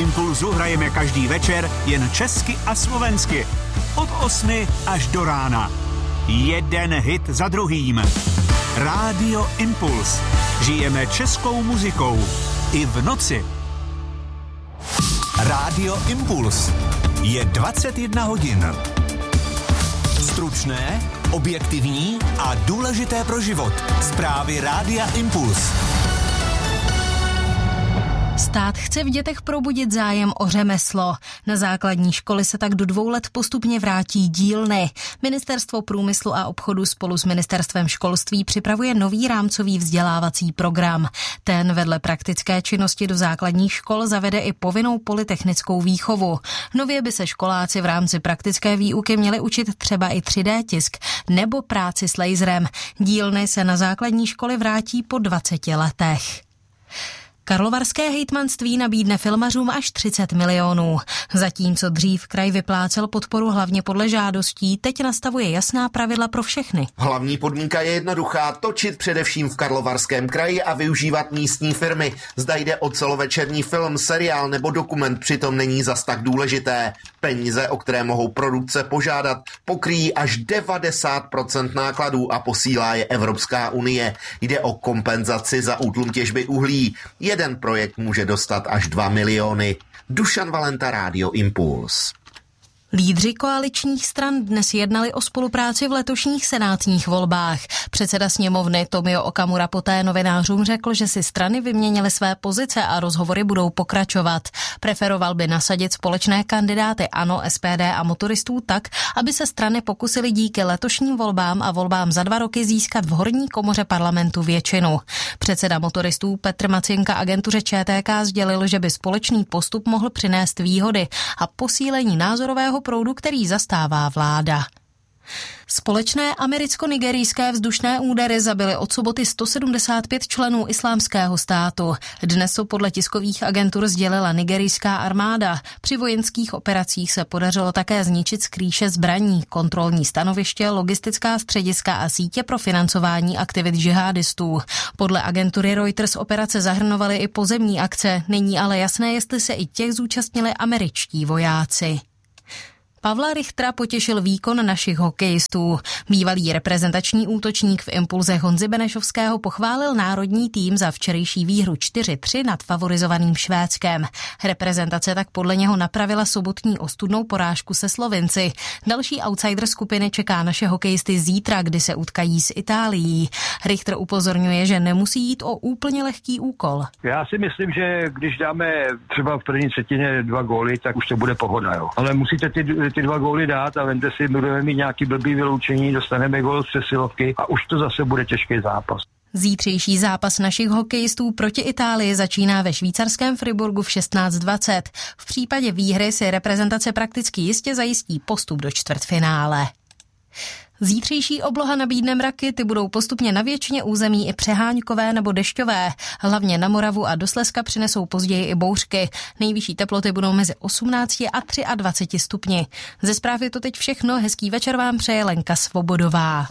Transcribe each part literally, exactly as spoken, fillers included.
Impulzu hrajeme každý večer jen česky a slovensky. Od osmi až do rána. Jeden hit za druhým. Rádio Impuls. Žijeme českou muzikou. I v noci. Rádio Impuls. Je dvacet jedna hodin. Stručné, objektivní a důležité pro život. Zprávy Rádia Impuls. Stát chce v dětech probudit zájem o řemeslo. Na základní školy se tak do dvou let postupně vrátí dílny. Ministerstvo průmyslu a obchodu spolu s Ministerstvem školství připravuje nový rámcový vzdělávací program. Ten vedle praktické činnosti do základních škol zavede i povinnou polytechnickou výchovu. Nově by se školáci v rámci praktické výuky měli učit třeba i tři dé tisk nebo práci s laserem. Dílny se na základní školy vrátí po dvaceti letech. Karlovarské hejtmanství nabídne filmařům až třicet milionů. Zatímco dřív kraj vyplácel podporu hlavně podle žádostí, teď nastavuje jasná pravidla pro všechny. Hlavní podmínka je jednoduchá, točit především v Karlovarském kraji a využívat místní firmy. Zda jde o celovečerní film, seriál nebo dokument, přitom není zas tak důležité. Peníze, o které mohou produkce požádat, pokryjí až devadesát procent nákladů a posílá je Evropská unie. Jde o kompenzaci za útlum těžby uhlí. Jeden projekt může dostat až dva miliony. Dušan Valenta, Rádio Impuls. Lídři koaličních stran dnes jednali o spolupráci v letošních senátních volbách. Předseda sněmovny Tomio Okamura poté novinářům řekl, že si strany vyměnily své pozice a rozhovory budou pokračovat. Preferoval by nasadit společné kandidáty ANO, es pé dé a motoristů tak, aby se strany pokusily díky letošním volbám a volbám za dva roky získat v horní komoře parlamentu většinu. Předseda motoristů Petr Macinka agentuře Č T K sdělil, že by společný postup mohl přinést výhody a posílení názorového proudu, který zastává vláda. Společné americko-nigerijské vzdušné údery zabily od soboty sto sedmdesát pět členů Islámského státu. Dnes to podle tiskových agentur sdělila nigerijská armáda. Při vojenských operacích se podařilo také zničit skrýše zbraní, kontrolní stanoviště, logistická střediska a sítě pro financování aktivit džihadistů. Podle agentury Reuters operace zahrnovaly i pozemní akce, není ale jasné, jestli se i těch zúčastnili američtí vojáci. Pavla Richtera potěšil výkon našich hokejistů. Bývalý reprezentační útočník v impulze Honzy Benešovského pochválil národní tým za včerejší výhru čtyři tři nad favorizovaným Švédskem. Reprezentace tak podle něho napravila sobotní ostudnou porážku se Slovinci. Další outsider skupiny čeká naše hokejisty zítra, kdy se utkají s Itálií. Richter upozorňuje, že nemusí jít o úplně lehký úkol. Já si myslím, že když dáme třeba v první třetině dva góly, tak už to bude pohoda, jo. Ale musíte ty ty dva góly dát a vemte si, budeme mít nějaký blbý vyloučení, dostaneme gól z přesilovky a už to zase bude těžký zápas. Zítřejší zápas našich hokejistů proti Itálii začíná ve švýcarském Friburgu v šestnáct dvacet. V případě výhry si reprezentace prakticky jistě zajistí postup do čtvrtfinále. Zítřejší obloha nabídne mraky, ty budou postupně na většině území i přeháňkové nebo dešťové. Hlavně na Moravu a do Slezska přinesou později i bouřky. Nejvyšší teploty budou mezi osmnácti a dvaceti třemi stupni. Ze zprávy to teď všechno, hezký večer vám přeje Lenka Svobodová.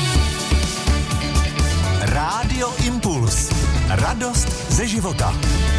Rádio Impuls. Radost ze života.